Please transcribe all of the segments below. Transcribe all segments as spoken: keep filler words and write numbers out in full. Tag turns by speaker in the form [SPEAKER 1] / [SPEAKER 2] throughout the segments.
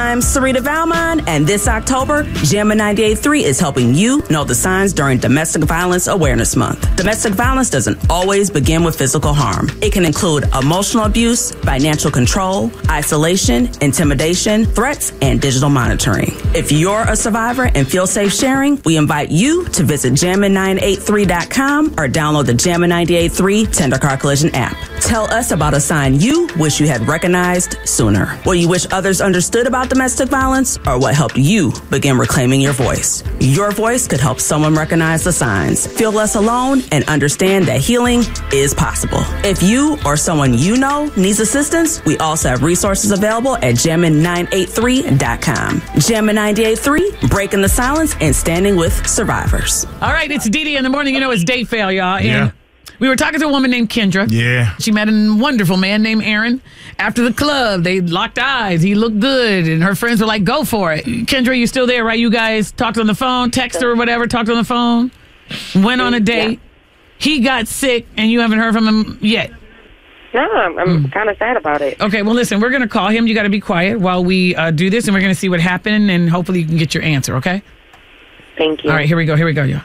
[SPEAKER 1] I'm Sarita Valmon, and this October, Jammin' ninety-eight point three is helping you know the signs during Domestic Violence Awareness Month. Domestic violence doesn't always begin with physical harm. It can include emotional abuse, financial control, isolation, intimidation, threats, and digital monitoring. If you're a survivor and feel safe sharing, we invite you to visit jammin nine eight three dot com or download the Jammin' ninety-eight point three Tender Car Collision app. Tell us about a sign you wish you had recognized sooner. What you wish others understood about domestic violence, or what helped you begin reclaiming your voice. Your voice could help someone recognize the signs, feel less alone, and understand that healing is possible. If you or someone you know needs assistance, we also have resources available at jammin nine eight three dot com. Jammin' ninety-eight point three, breaking the silence and standing with survivors.
[SPEAKER 2] All right, it's Dee Dee in the morning. You know it's date fail, y'all. And
[SPEAKER 3] Yeah.
[SPEAKER 2] we were talking to a woman named Kendra.
[SPEAKER 3] Yeah.
[SPEAKER 2] She met a wonderful man named Aaron. After the club, they locked eyes. He looked good, and her friends were like, go for it. Kendra, you still there, right? You guys talked on the phone, text her or whatever, talked on the phone, went on a date. Yeah. He got sick, and you haven't heard from him yet.
[SPEAKER 4] No, I'm, I'm mm. kind of sad about it.
[SPEAKER 2] Okay, well, listen, we're going to call him. You got to be quiet while we uh, do this, and we're going to see what happened, and hopefully you can get your answer, okay?
[SPEAKER 4] Thank you.
[SPEAKER 2] All right, here we go. Here we go, y'all.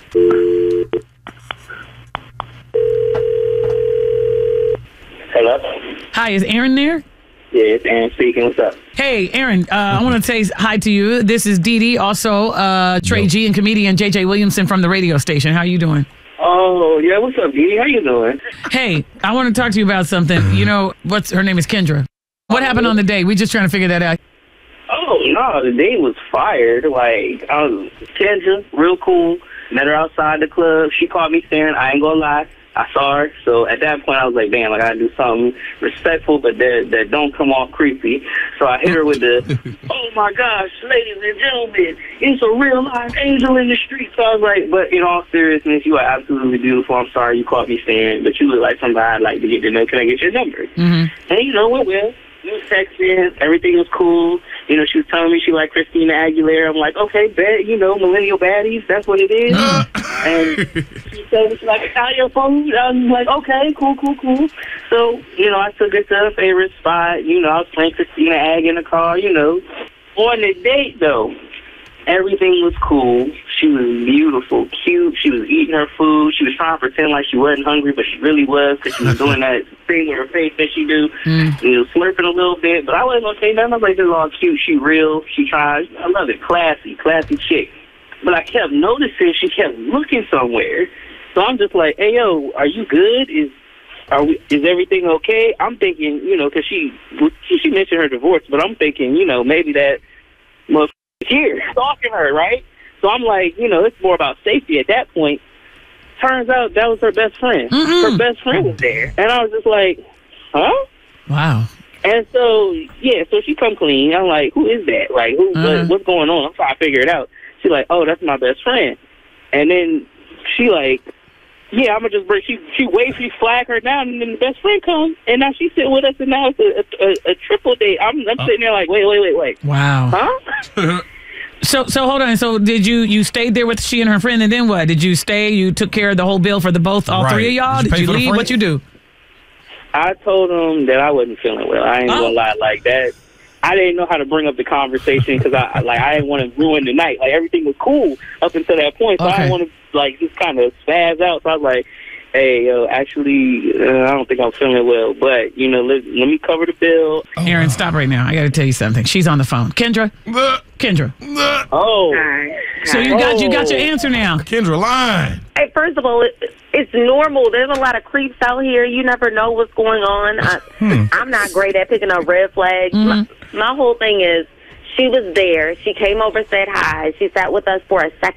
[SPEAKER 5] Hello?
[SPEAKER 2] Hi, is Aaron there?
[SPEAKER 5] Yeah, it's Aaron speaking. What's up?
[SPEAKER 2] Hey, Aaron, uh, I want to say hi to you. This is Dee Dee, also uh, Trey G and comedian J J Williamson from the radio station. How you doing?
[SPEAKER 5] Oh, yeah, what's up, Dee Dee? How you doing?
[SPEAKER 2] Hey, I want to talk to you about something. You know, what's her name is Kendra. What happened on the date? We just trying to figure that out.
[SPEAKER 5] Oh, no, the date was fired. Like, I was Kendra, real cool. Met her outside the club. She called me staring. I ain't gonna lie. I saw her, so at that point I was like, damn, I gotta do something respectful, but that that don't come off creepy. So I hit her with the, oh my gosh, ladies and gentlemen, it's a real live angel in the street. So I was like, but in all seriousness, you are absolutely beautiful. I'm sorry you caught me staring, but you look like somebody I'd like to get to know. Can I get your number?
[SPEAKER 2] Mm-hmm.
[SPEAKER 5] And you know what, well, we was texting, everything was cool. You know, she was telling me she liked Christina Aguilera. I'm like, okay, bet, you know, millennial baddies, that's what it is. And she told me she liked Italian food. I was like, okay, cool, cool, cool. So, you know, I took her to her favorite spot. You know, I was playing Christina Ag in the car, you know. On the date, though, everything was cool. She was beautiful, cute. She was eating her food. She was trying to pretend like she wasn't hungry, but she really was because she was doing that thing with her face that she do. Mm. You know, slurping a little bit. But I wasn't going to say nothing. I was like, this is all cute. She real. She tries. I love it. Classy. Classy chick. But I kept noticing she kept looking somewhere. So I'm just like, hey, yo, are you good? Is are we? Is everything okay? I'm thinking, you know, because she, she mentioned her divorce, but I'm thinking, you know, maybe that motherfucker here stalking her, right? So I'm like, you know, it's more about safety at that point. Turns out that was her best friend. Mm-hmm. Her best friend was there. And I was just like, huh?
[SPEAKER 2] Wow.
[SPEAKER 5] And so, yeah, so she come clean. I'm like, who is that? Like, who? Uh-huh. what, what's going on? I'm trying to figure it out. She's like, oh, that's my best friend. And then she like, yeah, I'm going to just bring, she, she waves, she flag her down, and then the best friend comes, and now she's sitting with us, and now it's a, a, a triple date. I'm, I'm oh. sitting there like, wait, wait, wait, wait.
[SPEAKER 2] Wow.
[SPEAKER 5] Huh?
[SPEAKER 2] So, so hold on. So, did you you stayed there with she and her friend, and then what? Did you stay? You took care of the whole bill for the both, all right. three of y'all. Did you, did you leave? What you do?
[SPEAKER 5] I told them that I wasn't feeling well. I ain't oh. gonna lie, like that. I didn't know how to bring up the conversation because I like I didn't want to ruin the night. Like everything was cool up until that point, so okay. I didn't want to like just kind of spaz out. So I was like, hey, yo, actually, uh, I don't think I'm feeling well, but, you know, let, let me cover the bill.
[SPEAKER 2] Aaron, stop right now. I got to tell you something. She's on the phone. Kendra? Kendra?
[SPEAKER 5] Oh.
[SPEAKER 4] Hi.
[SPEAKER 2] So you got you got your answer now.
[SPEAKER 3] Kendra, line.
[SPEAKER 4] Hey, first of all, it, it's normal. There's a lot of creeps out here. You never know what's going on. I, hmm. I'm not great at picking up red flags. Mm-hmm. My, my whole thing is, she was there. She came over, said hi. She sat with us for a second.